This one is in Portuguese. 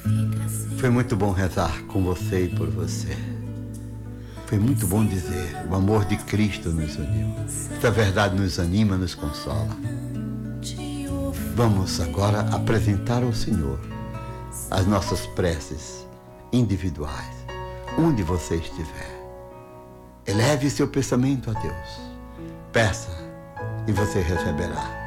Foi muito bom rezar com você e por você. Foi muito bom dizer: o amor de Cristo nos uniu. Esta verdade nos anima, nos consola. Vamos agora apresentar ao Senhor as nossas preces individuais, onde você estiver. Eleve seu pensamento a Deus. Peça e você receberá.